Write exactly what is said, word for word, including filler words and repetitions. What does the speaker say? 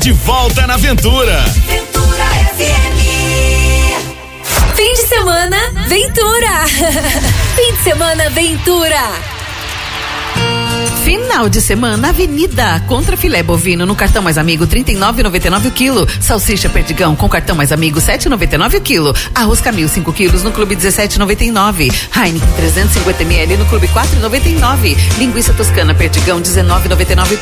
de volta na Ventura. Ventura F M. Fim de semana, Ventura. Fim de semana, Ventura. Final de semana, Avenida, contra filé bovino no cartão Mais Amigo trinta e nove reais e noventa e nove centavos o quilo. Salsicha Perdigão com cartão Mais Amigo sete reais e noventa e nove centavos o quilo. Arroz Camil cinco quilos no Clube dezessete reais e noventa e nove centavos. Heineken trezentos e cinquenta mililitros no Clube quatro reais e noventa e nove centavos. Linguiça Toscana Perdigão dezenove reais e noventa e nove centavos